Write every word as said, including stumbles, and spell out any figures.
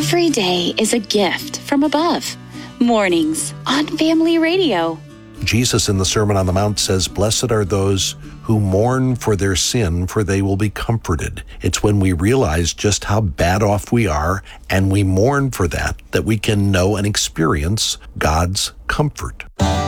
Every day is a gift from above. Mornings on Family Radio. Jesus in the Sermon on the Mount says, "Blessed are those who mourn for their sin, for they will be comforted." It's when we realize just how bad off we are and we mourn for that, that we can know and experience God's comfort.